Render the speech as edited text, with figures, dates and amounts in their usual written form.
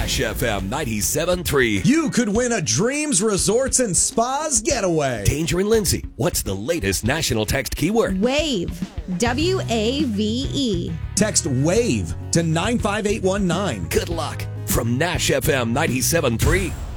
Nash FM 97.3. You could win a Dreams Resorts and Spas getaway. Danger and Lindsay, what's the latest national text keyword? Wave. WAVE. Text WAVE to 95819. Good luck from Nash FM 97.3.